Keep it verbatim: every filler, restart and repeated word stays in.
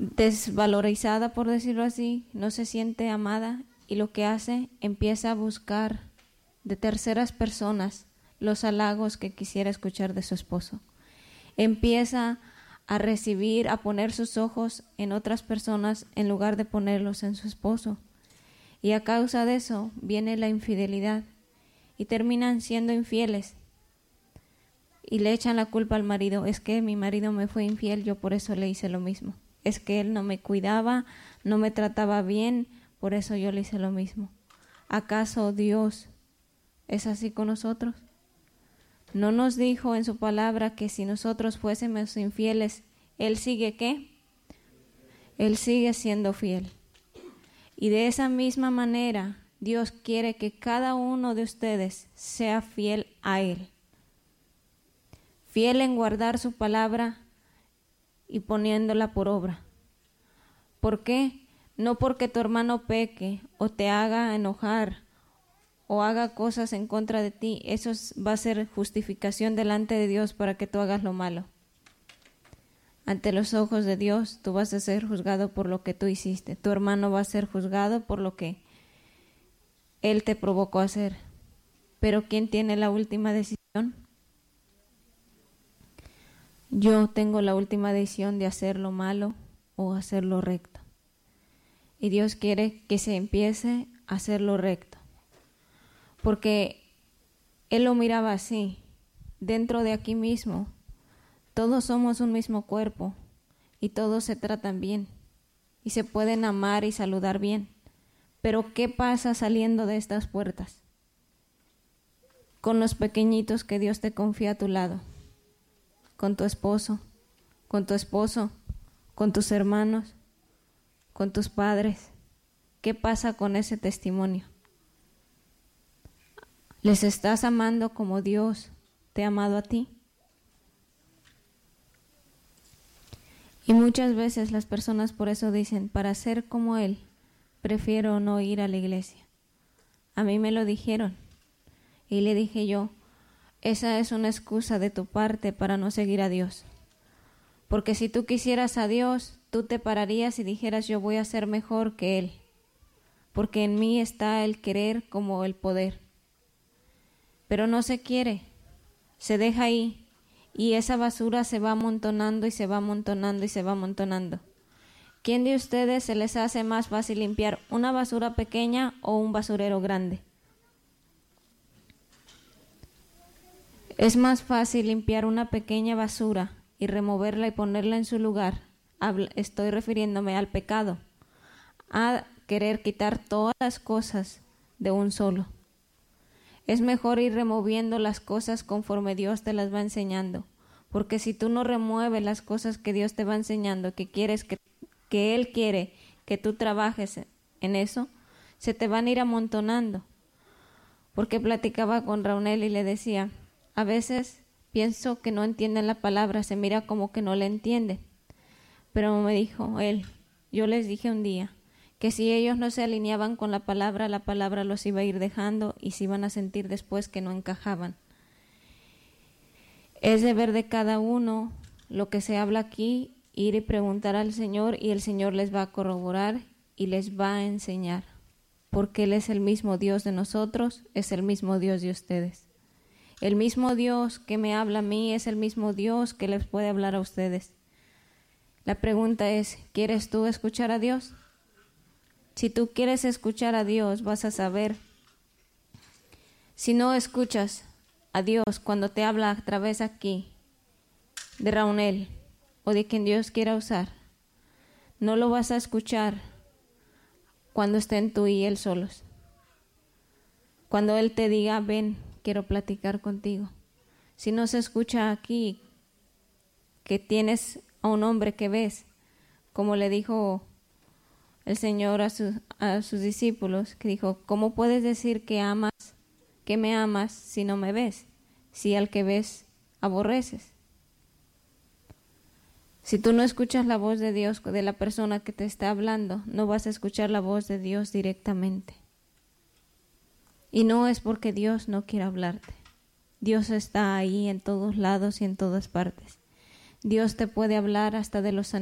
desvalorizada, por decirlo así, no se siente amada y lo que hace, empieza a buscar de terceras personas los halagos que quisiera escuchar de su esposo. Empieza a recibir, a poner sus ojos en otras personas en lugar de ponerlos en su esposo. Y a causa de eso viene la infidelidad y terminan siendo infieles. Y le echan la culpa al marido. Es que mi marido me fue infiel, yo por eso le hice lo mismo. Es que él no me cuidaba, no me trataba bien, por eso yo le hice lo mismo. ¿Acaso Dios es así con nosotros? ¿No nos dijo en su palabra que si nosotros fuésemos infieles, Él sigue qué? Él sigue siendo fiel. Y de esa misma manera, Dios quiere que cada uno de ustedes sea fiel a Él. Fiel en guardar su palabra y poniéndola por obra. ¿Por qué? No porque tu hermano peque o te haga enojar o haga cosas en contra de ti, eso va a ser justificación delante de Dios para que tú hagas lo malo. Ante los ojos de Dios, tú vas a ser juzgado por lo que tú hiciste. Tu hermano va a ser juzgado por lo que él te provocó a hacer. Pero ¿quién tiene la última decisión? Yo tengo la última decisión de hacer lo malo o hacer lo recto. Y Dios quiere que se empiece a hacer lo recto. Porque Él lo miraba así, dentro de aquí mismo, todos somos un mismo cuerpo y todos se tratan bien y se pueden amar y saludar bien. Pero ¿qué pasa saliendo de estas puertas? Con los pequeñitos que Dios te confía a tu lado, con tu esposo, con tu esposo, con tus hermanos, con tus padres. ¿Qué pasa con ese testimonio? ¿Les estás amando como Dios te ha amado a ti? Y muchas veces las personas por eso dicen, para ser como Él, prefiero no ir a la iglesia. A mí me lo dijeron y le dije yo, esa es una excusa de tu parte para no seguir a Dios. Porque si tú quisieras a Dios, tú te pararías y dijeras, yo voy a ser mejor que Él. Porque en mí está el querer como el poder. Pero no se quiere, se deja ahí y esa basura se va amontonando y se va amontonando y se va amontonando. ¿Quién de ustedes se les hace más fácil limpiar una basura pequeña o un basurero grande? Es más fácil limpiar una pequeña basura y removerla y ponerla en su lugar. Estoy refiriéndome al pecado, a querer quitar todas las cosas de un solo. Es mejor ir removiendo las cosas conforme Dios te las va enseñando, porque si tú no remueves las cosas que Dios te va enseñando, que quieres que, que Él quiere que tú trabajes en eso, se te van a ir amontonando. Porque platicaba con Raunel y le decía, a veces pienso que no entienden la palabra, se mira como que no la entienden. Pero me dijo él, yo les dije un día, que si ellos no se alineaban con la palabra, la palabra los iba a ir dejando y se iban a sentir después que no encajaban. Es deber de cada uno lo que se habla aquí, ir y preguntar al Señor y el Señor les va a corroborar y les va a enseñar, porque Él es el mismo Dios de nosotros, es el mismo Dios de ustedes. El mismo Dios que me habla a mí es el mismo Dios que les puede hablar a ustedes. La pregunta es, ¿quieres tú escuchar a Dios? Si tú quieres escuchar a Dios, vas a saber. Si no escuchas a Dios cuando te habla a través aquí de Raunel o de quien Dios quiera usar, no lo vas a escuchar cuando estén tú y Él solos. Cuando Él te diga, ven, quiero platicar contigo. Si no se escucha aquí que tienes a un hombre que ves, como le dijo el Señor a sus, a sus discípulos, que dijo, ¿cómo puedes decir que amas, que me amas si no me ves? Si al que ves aborreces. Si tú no escuchas la voz de Dios, de la persona que te está hablando, no vas a escuchar la voz de Dios directamente. Y no es porque Dios no quiera hablarte. Dios está ahí en todos lados y en todas partes. Dios te puede hablar hasta de los